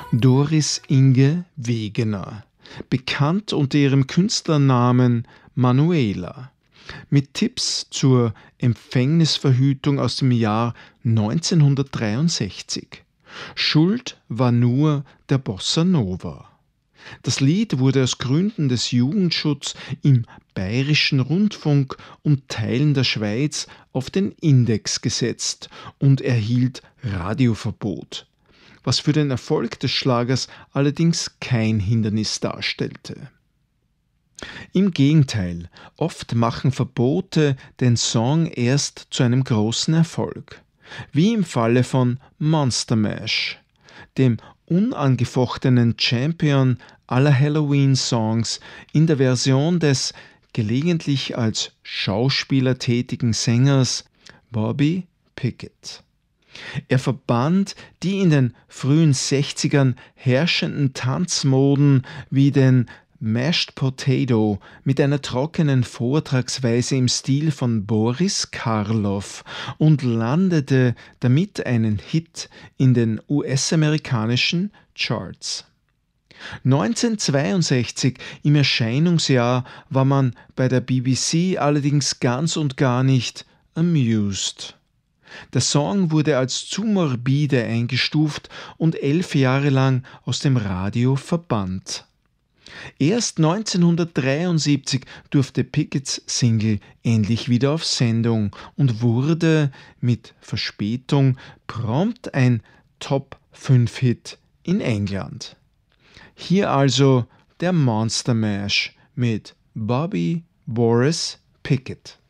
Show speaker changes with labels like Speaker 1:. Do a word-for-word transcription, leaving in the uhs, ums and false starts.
Speaker 1: Doris Inge Wegener, bekannt unter ihrem Künstlernamen Manuela, mit Tipps zur Empfängnisverhütung aus dem Jahr neunzehnhundertdreiundsechzig. Schuld war nur der Bossa Nova. Das Lied wurde aus Gründen des Jugendschutz im Bayerischen Rundfunk und Teilen der Schweiz auf den Index gesetzt und erhielt Radioverbot, was für den Erfolg des Schlagers allerdings kein Hindernis darstellte. Im Gegenteil, oft machen Verbote den Song erst zu einem großen Erfolg, wie im Falle von Monster Mash, dem unangefochtenen Champion aller Halloween-Songs in der Version des gelegentlich als Schauspieler tätigen Sängers Bobby Pickett. Er verband die in den frühen sechzigern herrschenden Tanzmoden wie den Mashed Potato mit einer trockenen Vortragsweise im Stil von Boris Karloff und landete damit einen Hit in den U S-amerikanischen Charts. neunzehnhundertzweiundsechzig, im Erscheinungsjahr, war man bei der B B C allerdings ganz und gar nicht amused. Der Song wurde als zu morbide eingestuft und elf Jahre lang aus dem Radio verbannt. Erst neunzehnhundertdreiundsiebzig durfte Picketts Single endlich wieder auf Sendung und wurde mit Verspätung prompt ein Top fünf Hit in England. Hier also der Monster Mash mit Bobby Boris Pickett.